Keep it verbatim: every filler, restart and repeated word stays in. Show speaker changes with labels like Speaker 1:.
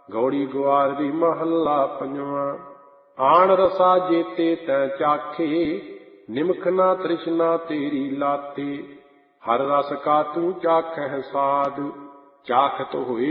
Speaker 1: ਗੌੜੀ ਗੁਆਰਦੀ ਮਹੱਲਾ ਪੰਜਵਾਂ। ਆਣ ਰਸਾ ਜੇਤੇ ਤੈਂ ਚਾਖੇ, ਨਿਮਖ ਨਾ ਤ੍ਰਿਸ਼ਨਾ ਤੇਰੀ ਲਾਤੇ। ਹਰ ਰਸ ਕਾ ਤੂੰ ਚਾਖਹਿ ਸਾਧ, ਚਾਖਤ ਹੋਏ